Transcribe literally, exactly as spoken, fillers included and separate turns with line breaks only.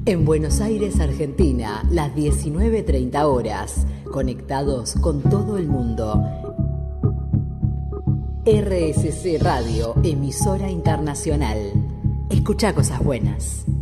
En Buenos Aires, Argentina, las diecinueve treinta horas, conectados con todo el mundo. R S C Radio, emisora internacional. Escucha cosas buenas.